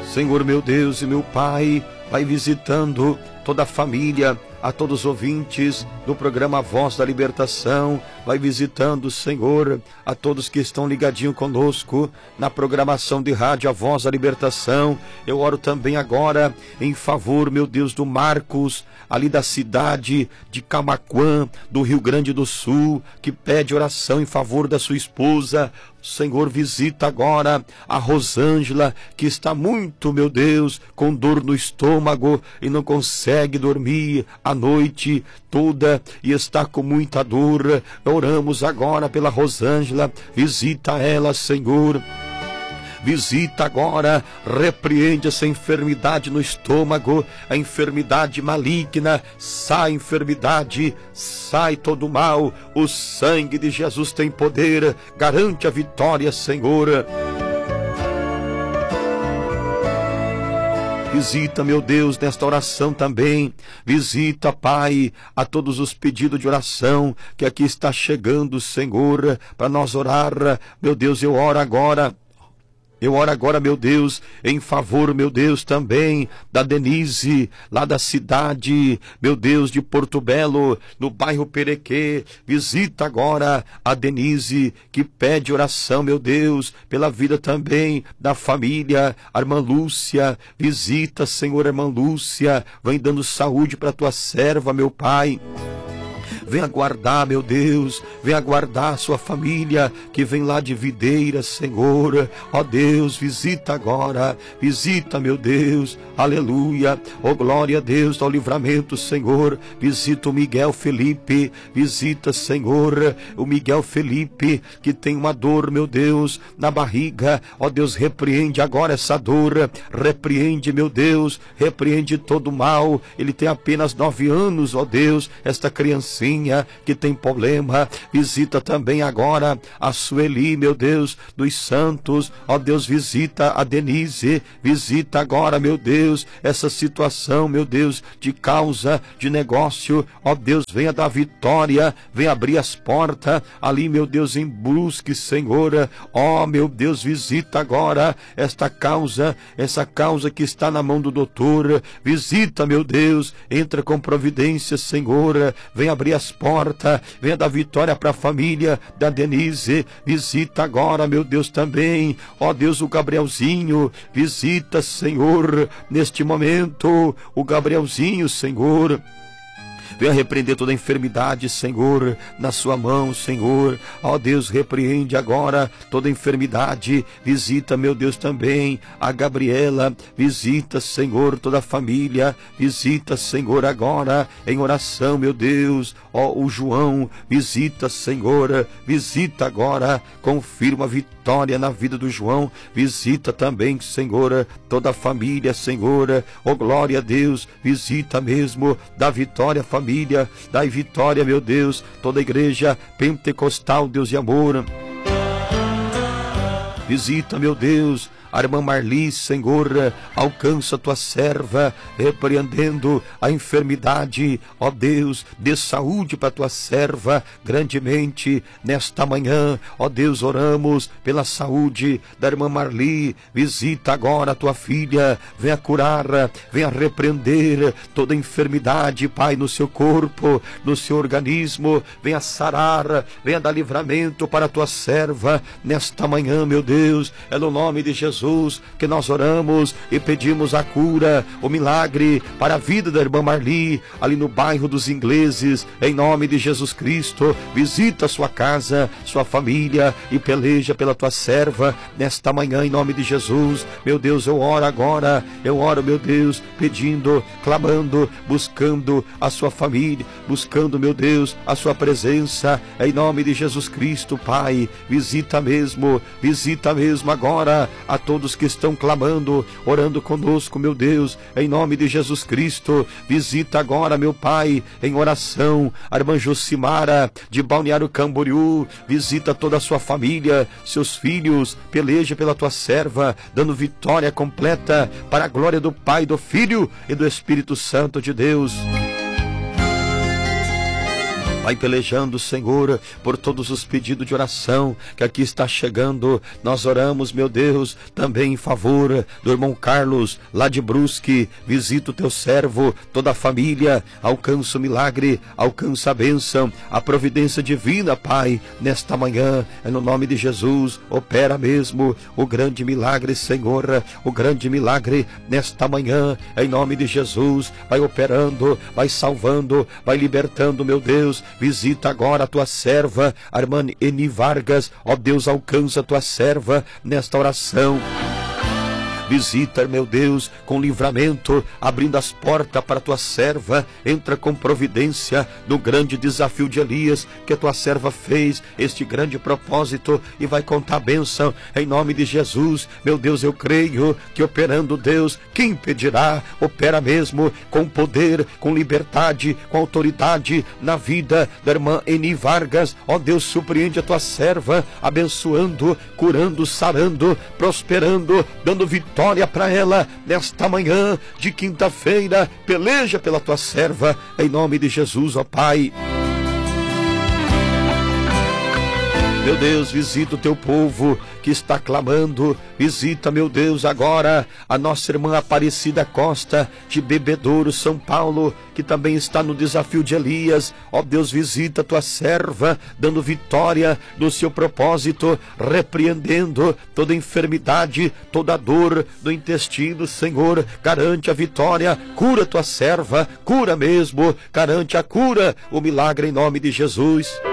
Senhor meu Deus e meu Pai, vai visitando toda a família, a todos os ouvintes do programa Voz da Libertação, vai visitando, Senhor, a todos que estão ligadinhos conosco na programação de rádio A Voz da Libertação. Eu oro também agora em favor, meu Deus, do Marcos, ali da cidade de Camaquã, do Rio Grande do Sul, que pede oração em favor da sua esposa. Senhor, visita agora a Rosângela, que está muito, meu Deus, com dor no estômago e não consegue dormir a noite toda e está com muita dor. Oramos agora pela Rosângela, visita ela, Senhor. Visita agora, repreende essa enfermidade no estômago, a enfermidade maligna, sai enfermidade, sai todo mal, o sangue de Jesus tem poder, garante a vitória, Senhor. Visita, meu Deus, nesta oração também. Visita, Pai, a todos os pedidos de oração que aqui está chegando, Senhor, para nós orar. Meu Deus, eu oro agora, meu Deus, em favor, meu Deus, também da Denise, lá da cidade, meu Deus, de Porto Belo, no bairro Perequê. Visita agora a Denise, que pede oração, meu Deus, pela vida também da família. A irmã Lúcia, visita, Senhor, a irmã Lúcia, vem dando saúde para tua serva, meu Pai. Venha guardar, meu Deus, venha guardar a sua família, que vem lá de Videira, Senhor. Ó Deus, visita agora, visita, meu Deus, aleluia. Ó glória a Deus, ao livramento, Senhor. Visita o Miguel Felipe, visita, Senhor, o Miguel Felipe, que tem uma dor, meu Deus, na barriga. Ó Deus, repreende agora essa dor, repreende, meu Deus, repreende todo o mal. Ele tem apenas 9 anos, ó Deus, esta criancinha que tem problema. Visita também agora a Sueli, meu Deus, dos Santos. Ó Deus, visita a Denise, visita agora, meu Deus, essa situação, meu Deus, de causa, de negócio. Ó Deus, venha dar vitória, venha abrir as portas ali, meu Deus, em Brusque, Senhor. Ó meu Deus, visita agora esta causa, essa causa que está na mão do doutor. Visita, meu Deus, entra com providência, Senhor. Venha abrir as portas, venha dar vitória para a família da Denise. Visita agora, meu Deus, também, ó Deus, o Gabrielzinho. Visita, Senhor, neste momento, o Gabrielzinho, Senhor. Venha repreender toda a enfermidade, Senhor, na sua mão, Senhor. Ó Deus, repreende agora toda a enfermidade. Visita, meu Deus, também a Gabriela. Visita, Senhor, toda a família. Visita, Senhor, agora em oração, meu Deus. Ó, o João, visita, Senhor. Visita agora, confirma a vitória na vida do João. Visita também, Senhor, toda a família, Senhor. Ó, glória a Deus, visita mesmo, dá vitória à família. Dai vitória, meu Deus, toda a igreja pentecostal, Deus de amor. Visita, meu Deus, a irmã Marli, Senhor, alcança a tua serva, repreendendo a enfermidade. Ó Deus, dê saúde para a tua serva grandemente nesta manhã. Ó Deus, oramos pela saúde da irmã Marli. Visita agora a tua filha, venha curar, venha repreender toda enfermidade, Pai, no seu corpo, no seu organismo. Venha sarar, venha dar livramento para a tua serva nesta manhã, meu Deus. É no nome de Jesus que nós oramos e pedimos a cura, o milagre para a vida da irmã Marli, ali no bairro dos Ingleses, em nome de Jesus Cristo. Visita a sua casa, sua família e peleja pela tua serva nesta manhã, em nome de Jesus. Meu Deus, eu oro agora, eu oro, meu Deus, pedindo, clamando, buscando a sua família, buscando, meu Deus, a sua presença, em nome de Jesus Cristo, Pai. Visita mesmo agora a todos que estão clamando, orando conosco, meu Deus, em nome de Jesus Cristo. Visita agora, meu Pai, em oração, a irmã Josimara, de Balneário Camboriú. Visita toda a sua família, seus filhos, peleja pela tua serva, dando vitória completa para a glória do Pai, do Filho e do Espírito Santo de Deus. Vai pelejando, Senhor, por todos os pedidos de oração que aqui está chegando. Nós oramos, meu Deus, também em favor do irmão Carlos, lá de Brusque. Visita o teu servo, toda a família. Alcança o milagre, alcança a bênção, a providência divina, Pai, nesta manhã. É no nome de Jesus, opera mesmo o grande milagre, Senhor, o grande milagre nesta manhã. Em nome de Jesus, vai operando, vai salvando, vai libertando, meu Deus. Visita agora a tua serva, a irmã Eni Vargas. Ó Deus, alcança a tua serva nesta oração. Visita, meu Deus, com livramento, abrindo as portas para a tua serva. Entra com providência no grande desafio de Elias, que a tua serva fez, este grande propósito, e vai contar a bênção em nome de Jesus. Meu Deus, eu creio que operando, Deus, quem impedirá? Opera mesmo com poder, com liberdade, com autoridade na vida da irmã Eni Vargas. Ó Deus, surpreende a tua serva, abençoando, curando, sarando, prosperando, dando vitória para ela nesta manhã de quinta-feira. Peleja pela tua serva em nome de Jesus, ó Pai. Meu Deus, visita o teu povo que está clamando. Visita, meu Deus, agora a nossa irmã Aparecida Costa, de Bebedouro, São Paulo, que também está no desafio de Elias. Ó Deus, visita a tua serva, dando vitória no seu propósito, repreendendo toda enfermidade, toda dor do intestino, Senhor. Garante a vitória, cura a tua serva, cura mesmo, garante a cura, o milagre em nome de Jesus.